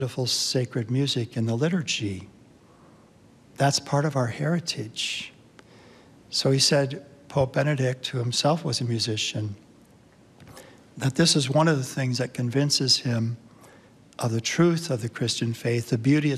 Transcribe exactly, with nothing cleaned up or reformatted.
beautiful sacred music in the liturgy. That's part of our heritage. So he said, Pope Benedict, who himself was a musician, that this is one of the things that convinces him of the truth of the Christian faith, the beauty